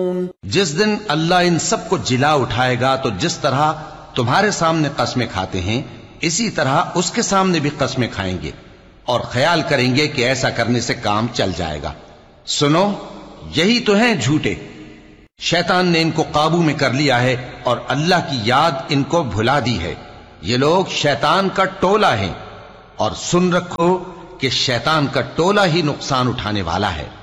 जिस दिन अल्लाह इन सबको जिला उठाएगा तो जिस तरह तुम्हारे सामने कस्में खाते हैं इसी तरह उसके सामने भी कस्में खाएंगे और ख्याल करेंगे कि ऐसा करने से काम चल जाएगा। सुनो, यही तो हैं झूठे। शैतान ने इनको काबू में कर लिया है और अल्लाह की याद इनको भुला दी है। ये लोग शैतान का टोला हैं और सुन रखो कि शैतान का टोला ही नुकसान उठाने वाला है।